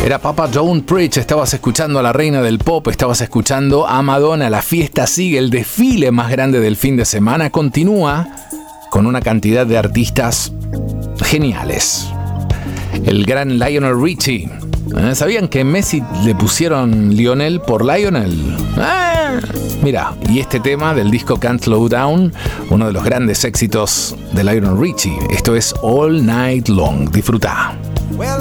Era Papa Don't Preach, estabas escuchando a la reina del pop, estabas escuchando a Madonna. La fiesta sigue, el desfile más grande del fin de semana continúa con una cantidad de artistas geniales. El gran Lionel Richie. ¿Sabían que Messi le pusieron Lionel por Lionel? Mira, y este tema del disco Can't Slow Down, uno de los grandes éxitos de Lionel Richie. Esto es All Night Long. Disfruta.